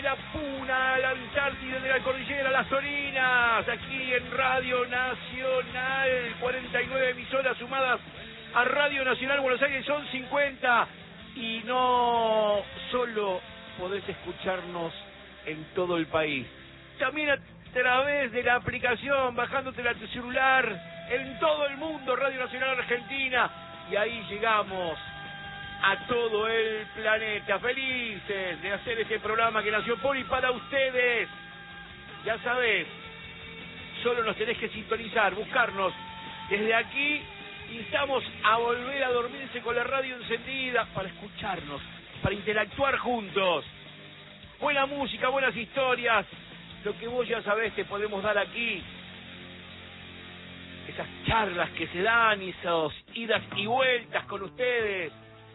la Puna, a la Antártida, de la Cordillera, las Torinas, aquí en Radio Nacional, 49 emisoras sumadas a Radio Nacional Buenos Aires, son 50, y no solo podés escucharnos en todo el país, también a través de la aplicación, bajándotela a tu celular, en todo el mundo, Radio Nacional Argentina, y ahí llegamos a todo el planeta, felices de hacer este programa que nació por y para ustedes. Ya sabés, solo nos tenés que sintonizar, buscarnos desde aquí, instamos a volver a dormirse con la radio encendida para escucharnos, para interactuar juntos. Buena música, buenas historias, lo que vos ya sabés te podemos dar aquí. Esas charlas que se dan, esas idas y vueltas con ustedes.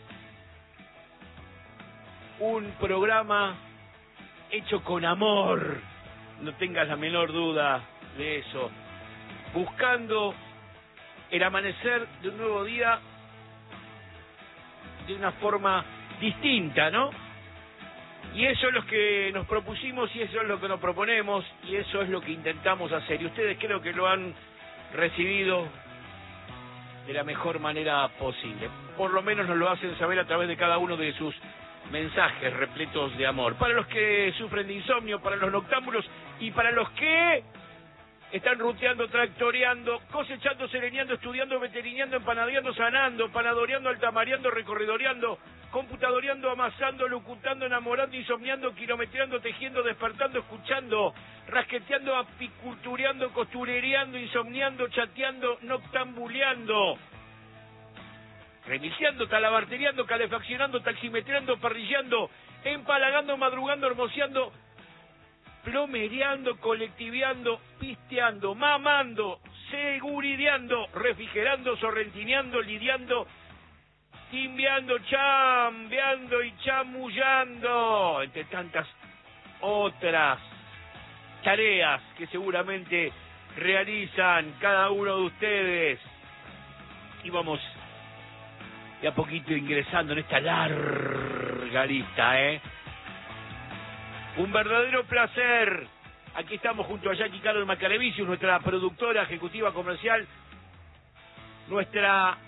Un programa hecho con amor, no tengas la menor duda de eso. Buscando el amanecer de un nuevo día de una forma distinta, ¿no? Y eso es lo que nos propusimos, y eso es lo que nos proponemos, y eso es lo que intentamos hacer. Y ustedes creo que lo han recibido de la mejor manera posible. Por lo menos nos lo hacen saber a través de cada uno de sus mensajes repletos de amor. Para los que sufren de insomnio, para los noctámbulos y para los que están ruteando, tractoreando, cosechando, sereneando, estudiando, veterineando, empanadeando, sanando, panadoreando, altamareando, recorridoreando, computadoreando, amasando, locutando, enamorando, insomniando, kilometreando, tejiendo, despertando, escuchando, rasqueteando, apicultureando, costurereando, insomniando, chateando, noctambuleando, remiciando, talabartereando, calefaccionando, taximetreando, parrillando, empalagando, madrugando, hermoseando, plomereando, colectiveando, pisteando, mamando, segurideando, refrigerando, sorrentineando, lidiando, timbeando, chambeando y chamullando, entre tantas otras tareas que seguramente realizan cada uno de ustedes. Y vamos de a poquito ingresando en esta larga lista, Un verdadero placer. Aquí estamos junto a Jackie Carol Macarevicius, nuestra productora ejecutiva comercial, nuestra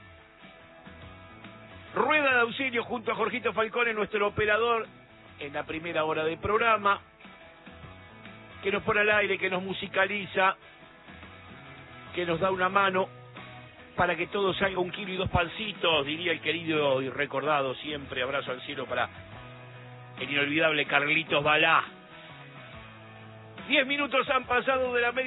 rueda de auxilio junto a Jorgito Falcone, nuestro operador en la primera hora del programa, que nos pone al aire, que nos musicaliza, que nos da una mano para que todo salga 1 kilo y 2 pancitos, diría el querido y recordado siempre, abrazo al cielo para el inolvidable Carlitos Balá. 10 minutos han pasado de la media.